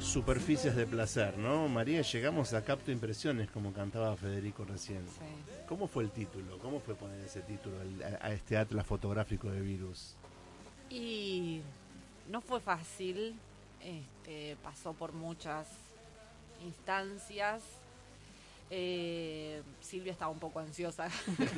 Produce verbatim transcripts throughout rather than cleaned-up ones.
Superficies de placer, ¿no? María, llegamos a Capto Impresiones, como cantaba Federico recién. Sí. ¿Cómo fue el título? ¿Cómo fue poner ese título a, a este atlas fotográfico de Virus? Y no fue fácil, este, pasó por muchas instancias. Eh, Silvia estaba un poco ansiosa.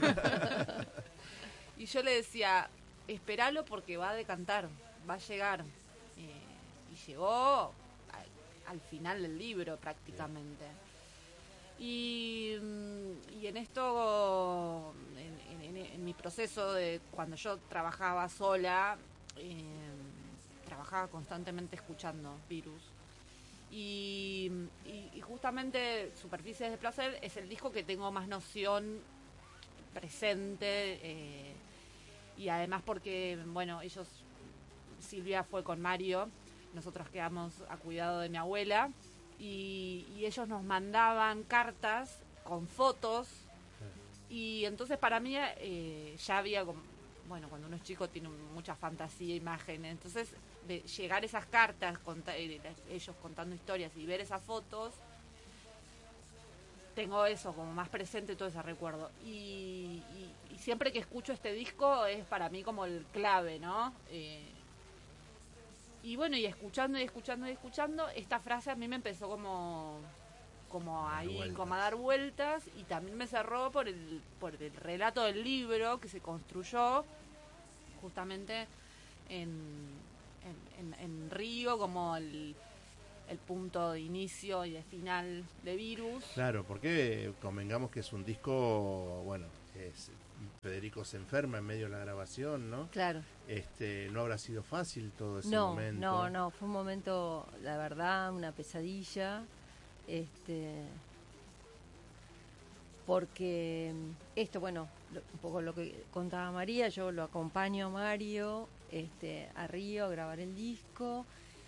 Y yo le decía, esperalo porque va a decantar, va a llegar. Eh, y llegó al, al final del libro prácticamente. Y, y en esto, en, en, en mi proceso de cuando yo trabajaba sola, eh, trabajaba constantemente escuchando Virus. Y, y, y justamente Superficies de Placer es el disco que tengo más noción presente, eh, y además porque, bueno, ellos, Silvia fue con Mario, nosotros quedamos a cuidado de mi abuela, y, y ellos nos mandaban cartas con fotos, y entonces para mí eh, ya había, como, bueno, cuando uno es chico tiene mucha fantasía, imágenes, entonces de llegar esas cartas, conta, eh, ellos contando historias y ver esas fotos, tengo eso como más presente, todo ese recuerdo. Y, y, y siempre que escucho este disco es para mí como el clave, ¿no? Eh, y bueno, y escuchando y escuchando y escuchando, esta frase a mí me empezó como como ahí, como a dar vueltas, y también me cerró por el, por el relato del libro que se construyó justamente en, en, en, en Río, como el, el punto de inicio y de final de Virus. Claro, porque convengamos que es un disco, bueno, es, Federico se enferma en medio de la grabación, ¿no? Claro. Este, no habrá sido fácil todo ese no, momento. No, no, fue un momento, la verdad, una pesadilla. Este, porque esto, bueno, lo, un poco lo que contaba María, yo lo acompaño a Mario este, a Río a grabar el disco.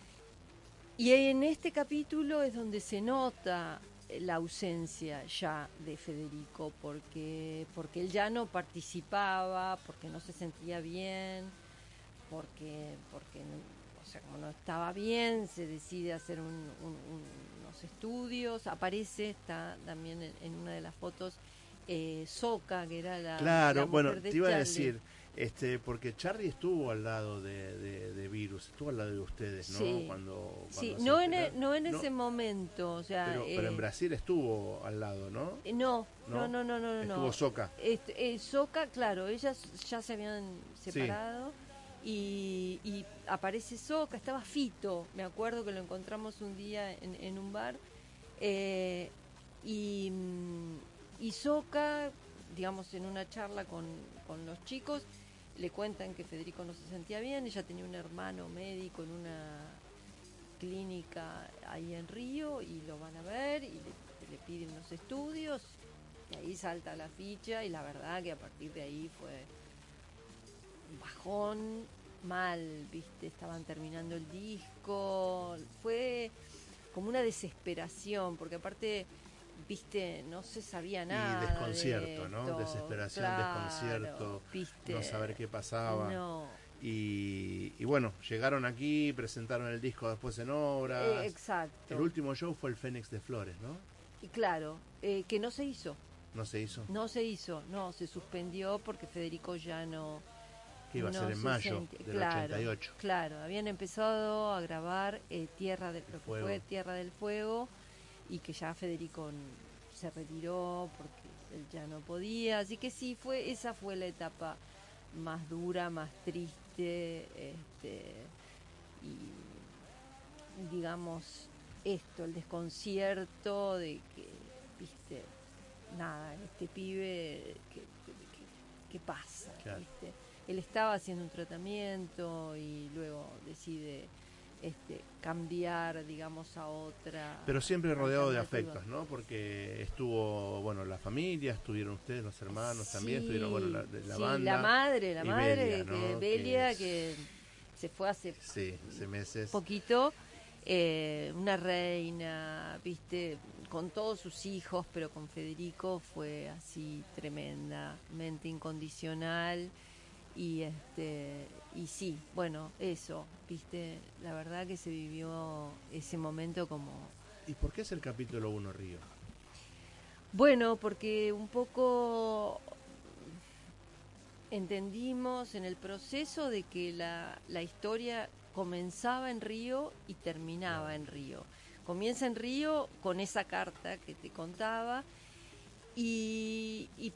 Y en este capítulo es donde se nota la ausencia ya de Federico, porque, porque él ya no participaba, porque no se sentía bien, porque, porque o sea, como no estaba bien, se decide hacer un, un, unos estudios, aparece, está también en, en una de las fotos, eh, Soca, que era la, claro, la mujer bueno, de te iba Charlie. a decir, este, porque Charlie estuvo al lado de, de, de Virus, estuvo al lado de ustedes, ¿no? Sí, Cuando, sí, cuando no, se en, e, enteraron. no en ¿No? ese momento, o sea... Pero, eh, pero en Brasil estuvo al lado, ¿no? Eh, no, no, ¿No? no, no, no, no. Estuvo no. Soca. Este, eh, Soca, claro, ellas ya se habían separado, sí. y, y aparece Soca, estaba Fito, me acuerdo que lo encontramos un día en, en un bar, eh, y, y Soca, digamos, en una charla con, con los chicos, le cuentan que Federico no se sentía bien, ella tenía un hermano médico en una clínica ahí en Río, y lo van a ver, y le, le piden los estudios, y ahí salta la ficha, y la verdad que a partir de ahí fue un bajón mal, viste, estaban terminando el disco, fue como una desesperación, porque aparte, viste, no se sabía nada. Y desconcierto, de ¿no? esto. Desesperación, Claro, desconcierto, viste, no saber qué pasaba. No. Y, y bueno, llegaron aquí, presentaron el disco después en obras. Eh, exacto. El último show fue el Fénix de Flores, ¿no? Y claro, eh, que no se hizo. ¿No se hizo? No se hizo, no, se suspendió porque Federico ya no... Que iba no a ser en mayo sentía, del claro, ochenta y ocho. Claro, habían empezado a grabar eh, Tierra de, lo que fue Tierra del Fuego, y que ya Federico se retiró porque él ya no podía, así que sí, fue esa fue la etapa más dura, más triste, este, y digamos esto, el desconcierto de que, viste, nada, este pibe, ¿qué, qué, qué pasa? Claro. ¿Viste? Él estaba haciendo un tratamiento y luego decide este, cambiar, digamos, a otra. Pero siempre rodeado de afectos, ¿no? Porque estuvo, bueno, la familia, estuvieron ustedes, los hermanos sí, también, estuvieron, bueno, la, la sí, banda. la madre, la madre, Belia, que, ¿no? Belia, que, es... que se fue hace, sí, hace meses. poquito. Eh, una reina, viste, con todos sus hijos, pero con Federico fue así tremendamente incondicional, Y este y sí, bueno, eso, viste, la verdad que se vivió ese momento como... ¿Y por qué es el capítulo uno Río? Bueno, porque un poco entendimos en el proceso de que la, la historia comenzaba en Río y terminaba en Río. Comienza en Río con esa carta que te contaba y, y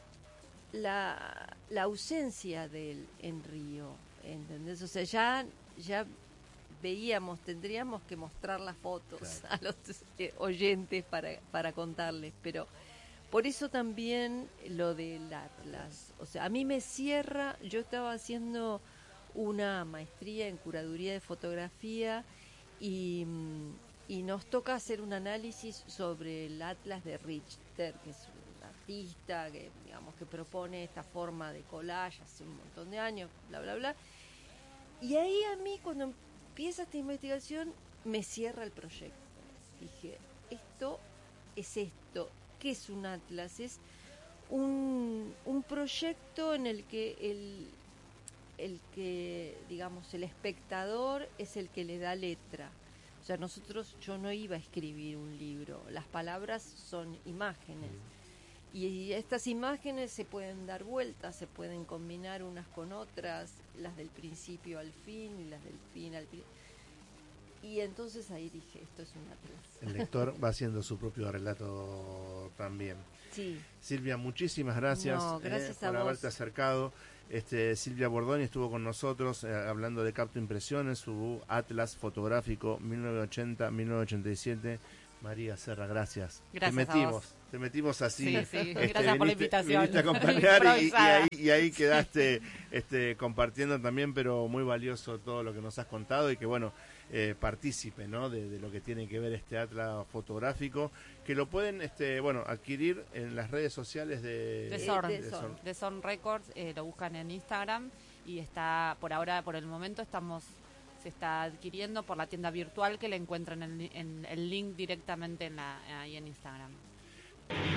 la, la ausencia de él en Río, ¿entendés? O sea, ya, ya veíamos, tendríamos que mostrar las fotos, claro, a los eh, oyentes para, para contarles, pero por eso también lo del Atlas. O sea, a mí me cierra, yo estaba haciendo una maestría en curaduría de fotografía y, y nos toca hacer un análisis sobre el Atlas de Richter, que es un artista que, digamos, que propone esta forma de collage hace un montón de años, bla, bla, bla. Y ahí a mí, cuando empieza esta investigación, me cierra el proyecto. Dije, esto es esto. ¿Qué es un atlas? Es un, un proyecto en el que el, el que, digamos, el espectador es el que le da letra. O sea, nosotros, yo no iba a escribir un libro, las palabras son imágenes. Y estas imágenes se pueden dar vueltas, se pueden combinar unas con otras, las del principio al fin y las del fin al principio. Y entonces ahí dije, esto es un atlas. El lector va haciendo su propio relato también. Sí. Silvia, muchísimas gracias, no, gracias eh, por a haberte vos. acercado. Este, Silvia Bordoni estuvo con nosotros eh, hablando de Capto Impresiones, su atlas fotográfico mil novecientos ochenta a mil novecientos ochenta y siete. María Serra, gracias. Gracias te metimos, a vos. te metimos así. Sí, sí. Este, Gracias viniste, por la invitación. Viniste a acompañar y, y, ahí, y ahí quedaste este, compartiendo también, pero muy valioso todo lo que nos has contado y que bueno, eh, partícipe, ¿no? de, de lo que tiene que ver este atlas fotográfico, que lo pueden este, bueno, adquirir en las redes sociales de, de Zorn, de de Zorn. de Zorn Records, eh, lo buscan en Instagram y está, por ahora, por el momento estamos se está adquiriendo por la tienda virtual que le encuentran en, en el link directamente en la, ahí en Instagram.